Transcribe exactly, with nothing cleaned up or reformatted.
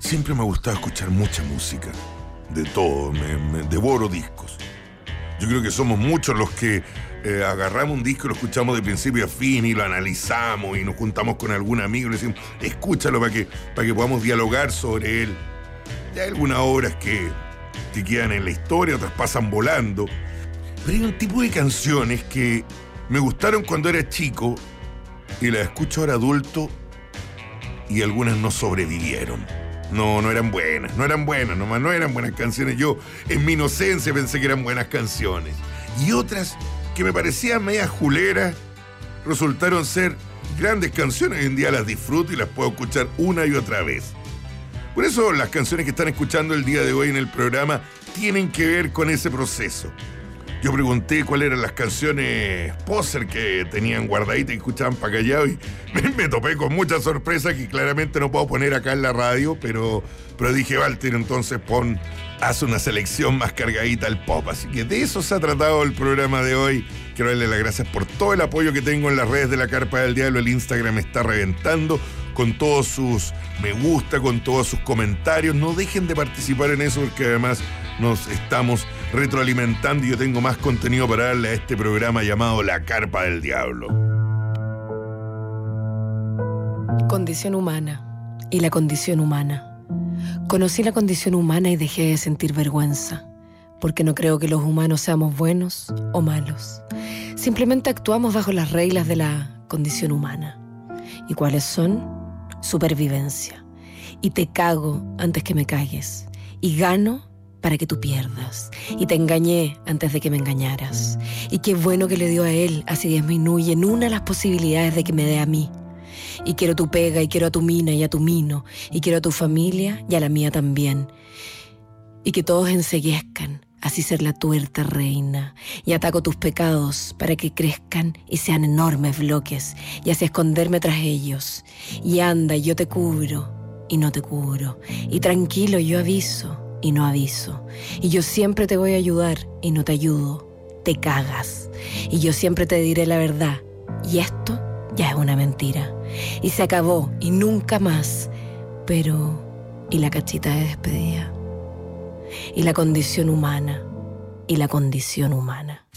siempre me ha gustado escuchar mucha música, de todo, me, me devoro discos. Yo creo que somos muchos los que eh, agarramos un disco y lo escuchamos de principio a fin y lo analizamos y nos juntamos con algún amigo y le decimos, escúchalo para que, para que podamos dialogar sobre él. Y hay algunas obras que, que quedan en la historia, otras pasan volando. Pero hay un tipo de canciones que me gustaron cuando era chico y las escucho ahora adulto y algunas no sobrevivieron. No, no eran buenas, no eran buenas, nomás no eran buenas canciones. Yo en mi inocencia pensé que eran buenas canciones. Y otras que me parecían medias juleras resultaron ser grandes canciones. Hoy en día las disfruto y las puedo escuchar una y otra vez. Por eso las canciones que están escuchando el día de hoy en el programa tienen que ver con ese proceso. Yo pregunté cuáles eran las canciones poser que tenían guardaditas y escuchaban para callado y me, me topé con mucha sorpresa que claramente no puedo poner acá en la radio, pero, pero dije, Walter, entonces pon, haz una selección más cargadita al pop. Así que de eso se ha tratado el programa de hoy. Quiero darle las gracias por todo el apoyo que tengo en las redes de la Carpa del Diablo. El Instagram está reventando con todos sus me gusta, con todos sus comentarios. No dejen de participar en eso porque además nos estamos retroalimentando y yo tengo más contenido para darle a este programa llamado La Carpa del Diablo. Condición humana y la condición humana. Conocí la condición humana y dejé de sentir vergüenza, porque no creo que los humanos seamos buenos o malos. Simplemente actuamos bajo las reglas de la condición humana. ¿Y cuáles son? Supervivencia. Y te cago antes que me cagues. Y gano para que tú pierdas. Y te engañé antes de que me engañaras. Y qué bueno que le dio a él, así disminuye en una las posibilidades de que me dé a mí. Y quiero tu pega, y quiero a tu mina y a tu mino. Y quiero a tu familia y a la mía también. Y que todos enseguezcan, así ser la tuerta reina. Y ataco tus pecados para que crezcan y sean enormes bloques. Y así esconderme tras ellos. Y anda, y yo te cubro y no te cubro. Y tranquilo, yo aviso y no aviso. Y yo siempre te voy a ayudar y no te ayudo. Te cagas. Y yo siempre te diré la verdad. Y esto ya es una mentira. Y se acabó y nunca más. Pero, ¿y la cachita de despedida? Y la condición humana. Y la condición humana.